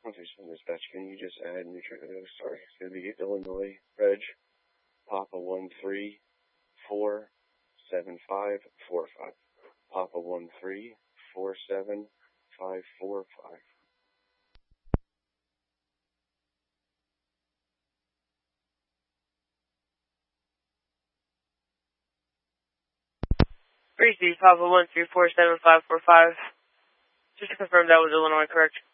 Once we spend dispatch, can you just add it's going to be Illinois Reg Papa 13475545. Papa 1347545. 3C, Papa 1347545. Just to confirm that was Illinois, correct?